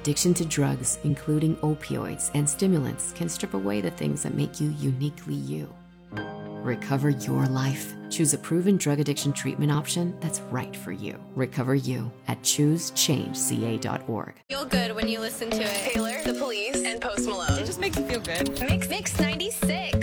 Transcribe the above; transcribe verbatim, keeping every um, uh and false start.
Addiction to drugs, including opioids and stimulants, can strip away the things that make you uniquely you. Recover your life. Choose a proven drug addiction treatment option that's right for you. Recover You at choose change c a dot org. Feel good when you listen to it. Taylor, The Police, and Post Malone. It just makes you feel good. Mix Mix ninety-six.